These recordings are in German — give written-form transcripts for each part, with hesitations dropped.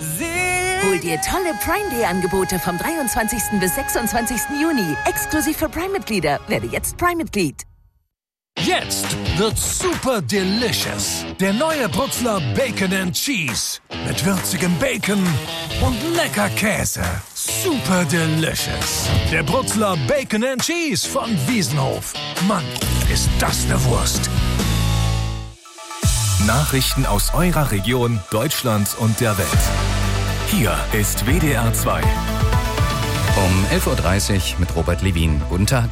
Hol dir tolle Prime Day Angebote vom 23. bis 26. Juni. Exklusiv für Prime-Mitglieder. Werde jetzt Prime-Mitglied. Jetzt wird's super delicious. Der neue Brutzler Bacon and Cheese. Mit würzigem Bacon und lecker Käse. Super delicious. Der Brutzler Bacon and Cheese von Wiesenhof. Mann, ist das eine Wurst. Nachrichten aus eurer Region, Deutschland und der Welt. Hier ist WDR 2. Um 11.30 Uhr mit Robert Levin. Guten Tag.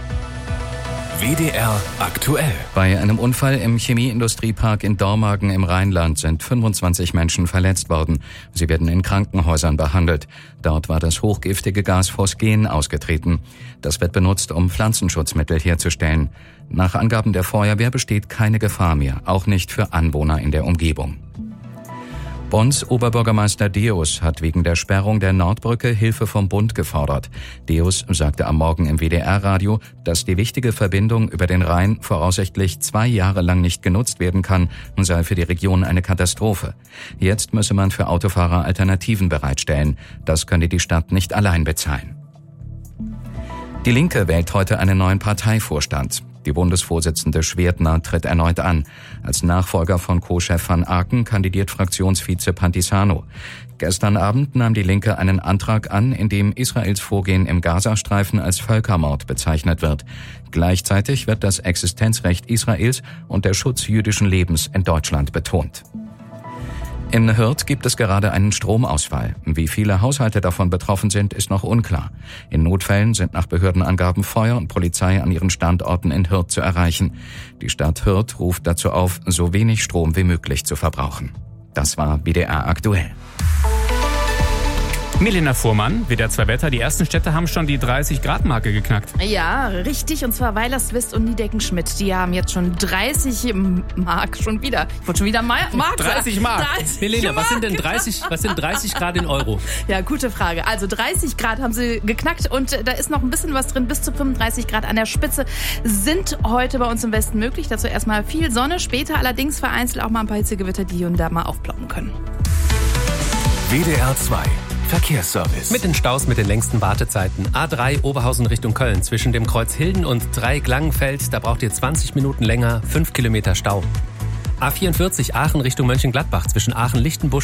WDR aktuell. Bei einem Unfall im Chemieindustriepark in Dormagen im Rheinland sind 25 Menschen verletzt worden. Sie werden in Krankenhäusern behandelt. Dort war das hochgiftige Gas Phosgen ausgetreten. Das wird benutzt, um Pflanzenschutzmittel herzustellen. Nach Angaben der Feuerwehr besteht keine Gefahr mehr, auch nicht für Anwohner in der Umgebung. Bonns Oberbürgermeister Deus hat wegen der Sperrung der Nordbrücke Hilfe vom Bund gefordert. Deus sagte am Morgen im WDR-Radio, dass die wichtige Verbindung über den Rhein voraussichtlich 2 Jahre lang nicht genutzt werden kann und sei für die Region eine Katastrophe. Jetzt müsse man für Autofahrer Alternativen bereitstellen. Das könne die Stadt nicht allein bezahlen. Die Linke wählt heute einen neuen Parteivorstand. Die Bundesvorsitzende Schwerdner tritt erneut an. Als Nachfolger von Co-Chef van Aken kandidiert Fraktionsvize Pantisano. Gestern Abend nahm die Linke einen Antrag an, in dem Israels Vorgehen im Gazastreifen als Völkermord bezeichnet wird. Gleichzeitig wird das Existenzrecht Israels und der Schutz jüdischen Lebens in Deutschland betont. In Hürth gibt es gerade einen Stromausfall. Wie viele Haushalte davon betroffen sind, ist noch unklar. In Notfällen sind nach Behördenangaben Feuer und Polizei an ihren Standorten in Hürth zu erreichen. Die Stadt Hürth ruft dazu auf, so wenig Strom wie möglich zu verbrauchen. Das war WDR aktuell. Milena Fuhrmann, WDR 2 Wetter. Die ersten Städte haben schon die 30-Grad-Marke geknackt. Ja, richtig. Und zwar Weilerswist und Niedecken-Schmidt. Die haben jetzt schon 30 Mark schon wieder. Ich wollte schon wieder Mark 30 Mark. 30 Milena, Mark. was sind 30 Grad in Euro? Ja, gute Frage. Also 30 Grad haben sie geknackt und da ist noch ein bisschen was drin. Bis zu 35 Grad an der Spitze sind heute bei uns im Westen möglich. Dazu erstmal viel Sonne. Später allerdings vereinzelt auch mal ein paar Hitzegewitter, die hier und da mal aufploppen können. WDR 2. Verkehrsservice. Mit den Staus mit den längsten Wartezeiten. A3 Oberhausen Richtung Köln zwischen dem Kreuz Hilden und Dreieck-Langenfeld. Da braucht ihr 20 Minuten länger, 5 Kilometer Stau. A44 Aachen Richtung Mönchengladbach zwischen Aachen-Lichtenbusch